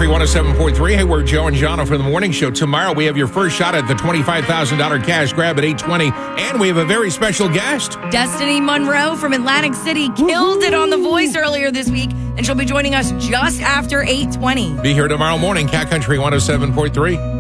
Country 107.3. Hey, we're Joe and Jana for the morning show. Tomorrow we have your first shot at the $25,000 cash grab at 8:20, and we have a very special guest. Destiny Monroe from Atlantic City killed it on The Voice earlier this week, and she'll be joining us just after 8:20. Be here tomorrow morning, Cat Country 107.3.